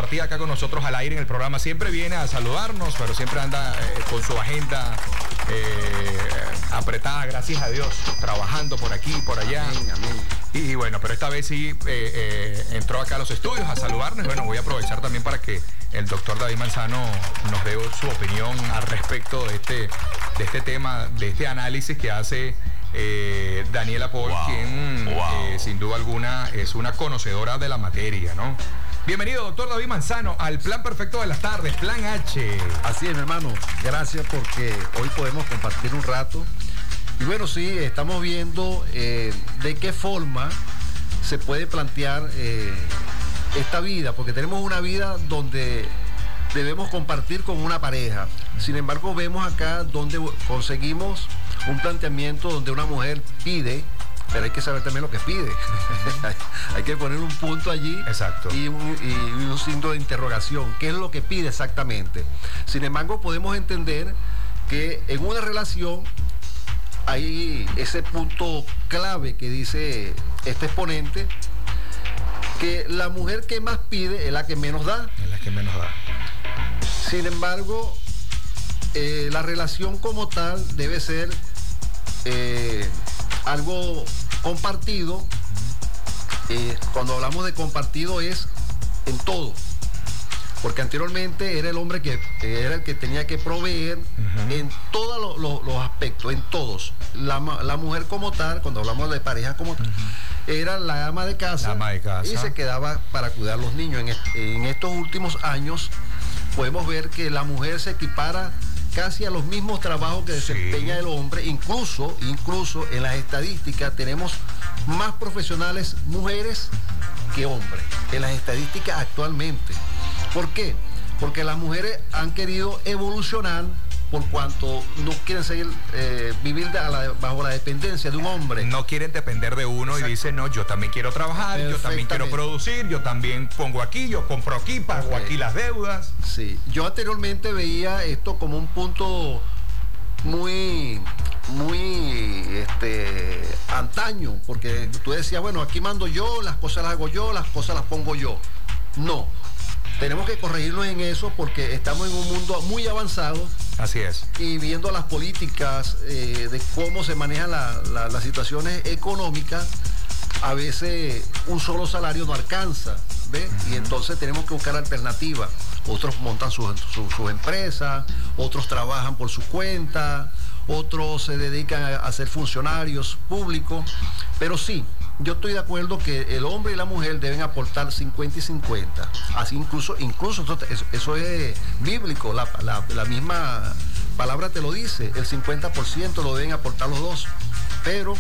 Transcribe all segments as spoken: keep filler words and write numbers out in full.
compartida acá con nosotros al aire en el programa. Siempre viene a saludarnos, pero siempre anda eh, con su agenda eh, apretada, gracias a Dios, trabajando por aquí, por allá. Amén, amén. Y, y bueno, pero esta vez sí eh, eh, entró acá a los estudios a saludarnos. Bueno, voy a aprovechar también para que el doctor David Manzano nos dé su opinión al respecto de este, de este tema, de este análisis que hace eh, Daniela Paul, wow. quien wow. Eh, sin duda alguna es una conocedora de la materia, ¿no? Bienvenido, doctor David Manzano, al Plan Perfecto de las Tardes, Plan H. Así es, mi hermano. Gracias porque hoy podemos compartir un rato. Y bueno, sí, estamos viendo eh, de qué forma se puede plantear eh, esta vida, porque tenemos una vida donde debemos compartir con una pareja. Sin embargo, vemos acá donde conseguimos un planteamiento donde una mujer pide, pero hay que saber también lo que pide. Hay que poner un punto allí. Exacto. Y un, y un signo de interrogación. ¿Qué es lo que pide exactamente? Sin embargo, podemos entender que en una relación hay ese punto clave que dice este exponente, que la mujer que más pide es la que menos da. Es la que menos da. Sin embargo, eh, la relación como tal debe ser eh, algo compartido. Eh, cuando hablamos de compartido es en todo, porque anteriormente era el hombre que era el que tenía que proveer uh-huh. en todos lo, lo, los aspectos, en todos. La, la mujer como tal, cuando hablamos de pareja como tal, uh-huh. era la ama de casa, la ama de casa y se quedaba para cuidar a los niños. En, en estos últimos años podemos ver que la mujer se equipara casi a los mismos trabajos que desempeña sí. el hombre. Incluso, incluso en las estadísticas tenemos más profesionales mujeres que hombres en las estadísticas actualmente. ¿Por qué? Porque las mujeres han querido evolucionar por cuanto no quieren seguir eh, vivir de la, bajo la dependencia de un hombre. No quieren depender de uno. Exacto. Y dicen, no, yo también quiero trabajar, yo también quiero producir, yo también pongo aquí, yo compro aquí, pago okay. aquí las deudas. Sí, yo anteriormente veía esto como un punto muy, muy este, antaño, porque tú decías, bueno, aquí mando yo, las cosas las hago yo, las cosas las pongo yo. No. Tenemos que corregirnos en eso porque estamos en un mundo muy avanzado. Así es. Y viendo las políticas eh, de cómo se manejan la, la, las situaciones económicas, a veces un solo salario no alcanza, ¿ves? Uh-huh. Y entonces tenemos que buscar alternativas. Otros montan sus su, su empresas, otros trabajan por su cuenta, otros se dedican a, a ser funcionarios públicos. Pero sí, yo estoy de acuerdo que el hombre y la mujer deben aportar cincuenta y cincuenta. Así incluso, incluso eso, eso es bíblico, la, la, la misma palabra te lo dice, el cincuenta por ciento lo deben aportar los dos. Pero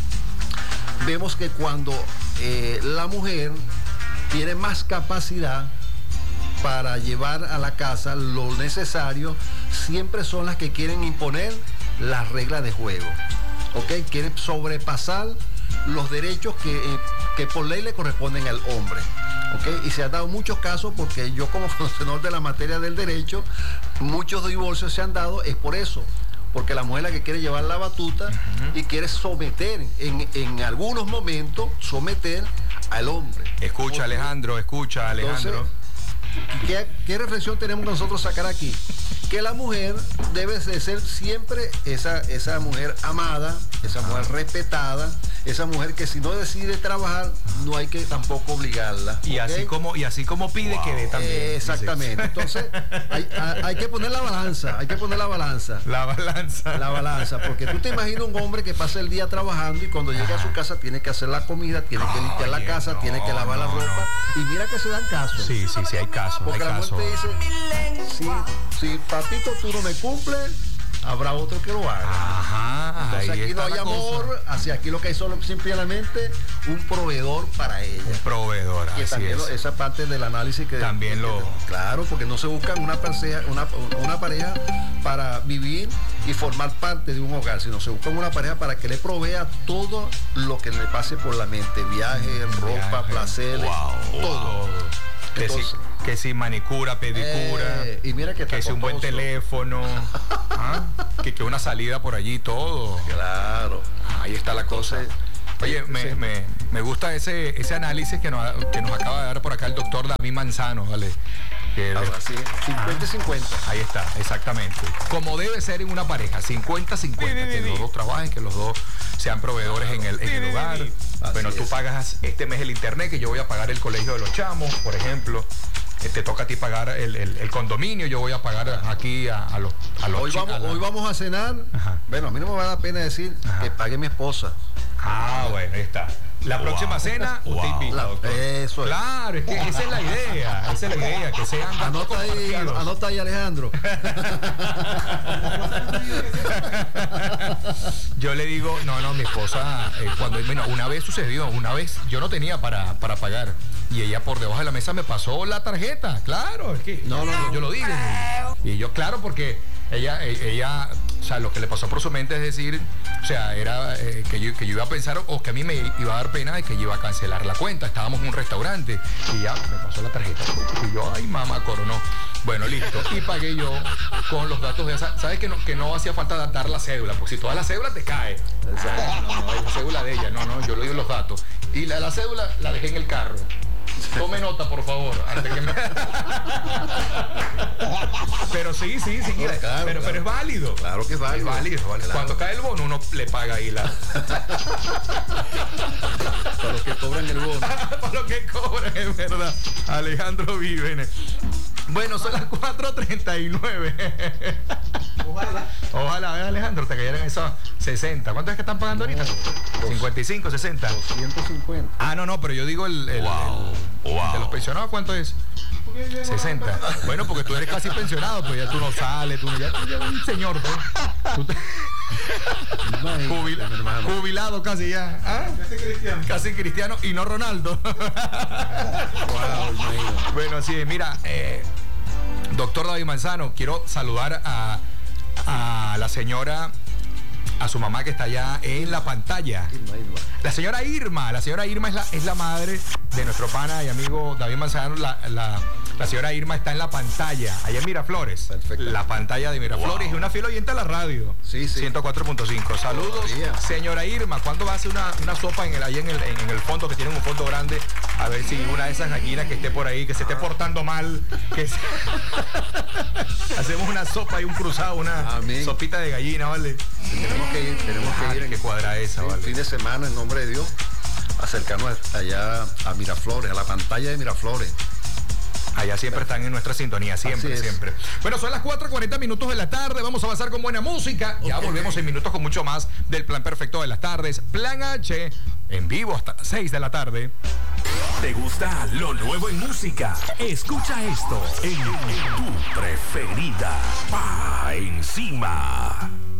vemos que cuando eh, la mujer tiene más capacidad para llevar a la casa lo necesario, siempre son las que quieren imponer las reglas de juego, ¿ok? Quieren sobrepasar los derechos que, eh, que por ley le corresponden al hombre, ¿ok? Y se han dado muchos casos, porque yo como conocedor de la materia del derecho, muchos divorcios se han dado, es por eso, porque la mujer es la que quiere llevar la batuta uh-huh. y quiere someter, en, en algunos momentos, someter al hombre. Escucha, porque, Alejandro, escucha, Alejandro. Entonces, ¿Qué, ¿Qué reflexión tenemos que nosotros sacar aquí? Que la mujer debe de ser siempre esa, esa mujer amada, esa mujer respetada, esa mujer que si no decide trabajar, no hay que tampoco obligarla. Y, ¿okay? así, como, y así como pide wow. que dé también. Eh, exactamente. Entonces, hay, hay que poner la balanza, hay que poner la balanza. La balanza. La balanza, porque tú te imaginas un hombre que pasa el día trabajando y cuando llega a su casa tiene que hacer la comida, tiene que limpiar la casa, no, tiene que lavar no, la ropa. No. Y mira que se dan casos. Sí, sí, sí, hay casos. Porque hay la mujer te dice, si, si papito tú no me cumples, habrá otro que lo haga. Ajá, entonces aquí no hay amor, hacia aquí lo que hay solo simplemente un proveedor para ella. Un proveedor, que así también es. Lo, esa parte del análisis que también que, lo. Claro, porque no se busca una pareja, una, una pareja para vivir y formar parte de un hogar, sino se busca una pareja para que le provea todo lo que le pase por la mente, viaje, ropa, Viaje. placeres, wow, todo. Wow. Entonces, que, si, que si manicura, pedicura, eh, y mira que, que si un buen teléfono, ¿ah? que, que una salida por allí, todo. Claro. Ahí está la Entonces, cosa. Oye, me, Sí. me, me gusta ese, ese análisis que nos, que nos acaba de dar por acá el doctor David Manzano, ¿vale? Que- Ahora sí, cincuenta y cincuenta. Ahí está, exactamente. Como debe ser en una pareja, cincuenta cincuenta, que los dos trabajen, que los dos sean proveedores en el, en el hogar. Así Bueno, tú es. pagas este mes el internet, que yo voy a pagar el colegio de los chamos, por ejemplo. Eh, Te toca a ti pagar el, el- el condominio, yo voy a pagar aquí a, a los, a los Hoy chi- vamos, a la- hoy vamos a cenar. Ajá. Bueno, a mí no me va a dar pena decir Ajá. que pague mi esposa. Ah, bueno, ahí está. La próxima cena, usted Wow. invita, La- doctor. eso es. Claro, es que esa es la idea, esa es la idea, que sean gastos Anota ahí, compartidos. anota ahí, Alejandro. Yo le digo, no, no, mi esposa, eh, cuando, bueno, una vez sucedió, una vez yo no tenía para, para pagar y ella por debajo de la mesa me pasó la tarjeta, claro, es que No, no, no. yo lo digo. Y yo, claro, porque ella, e- ella, o sea, lo que le pasó por su mente es decir, o sea, era eh, que, yo, que yo iba a pensar o que a mí me iba a dar pena de que yo iba a cancelar la cuenta. Estábamos en un restaurante y ya me pasó la tarjeta. Y yo, ay, mamá, coronó. Bueno, listo. Y pagué yo con los datos de esa. ¿Sabes que no, que no hacía falta dar- dar la cédula? Porque si toda la cédula te cae. No, no, no, es la cédula de ella. No, no, yo le doy los datos. Y la, la cédula la dejé en el carro. Tome nota, por favor, antes que me... Pero sí, sí, sí, mira, Claro, pero, claro. pero es válido. Claro que es válido. Es válido, válido. Claro. Cuando cae el bono, uno le paga ahí la... Para los que cobran el bono. Para lo que cobran, es verdad. Alejandro Vívene. Bueno, son las cuatro treinta y nueve. Ojalá. Ojalá, ¿ves, Alejandro? Te cayeran esos sesenta. ¿Cuánto es que están pagando ahorita? cincuenta y cinco, sesenta. doscientos cincuenta. Ah, no, no, pero yo digo el, el, Wow, el- wow. de los pensionados, ¿cuánto es? sesenta. Bueno, porque tú eres casi pensionado, pues ya tú no sales, tú ya, tú ya eres un señor, pues. Tú te- Jubil- mi hermano. jubilado casi ya. ¿Ah? Casi cristiano. Casi cristiano y no Ronaldo. Wow, imagino. Bueno, así es. Mira, eh, doctor David Manzano, quiero saludar a, a la señora, a su mamá que está allá en la pantalla. Irma, Irma. La señora Irma, la señora Irma es la, es la madre de nuestro pana y amigo David Manzano. La, la, la señora Irma está en la pantalla, allá en Miraflores. Perfecto. La pantalla de Miraflores Wow. y una fiel oyente a la radio. Sí, sí. ciento cuatro punto cinco. Saludos, Todavía. señora Irma. ¿Cuándo va a hacer una, una sopa en el, ahí en el, en, en el fondo, que tienen un fondo grande? A ver si una de esas gallinas que esté por ahí, que se esté portando mal, que se- hacemos una sopa y un cruzado, una Amén. sopita de gallina, ¿vale? Tenemos que ir, tenemos Ah, que ir en qué cuadra esa, el ¿vale? fin de semana, en nombre de Dios, acercarnos allá a Miraflores, a la pantalla de Miraflores. Allá siempre están en nuestra sintonía, siempre, Así es. siempre. Bueno, son las cuatro cuarenta minutos de la tarde. Vamos a avanzar con buena música. Ya volvemos en minutos con mucho más del Plan Perfecto de las Tardes. Plan H, en vivo hasta las seis de la tarde. ¿Te gusta lo nuevo en música? Escucha esto en tu preferida. Pa encima.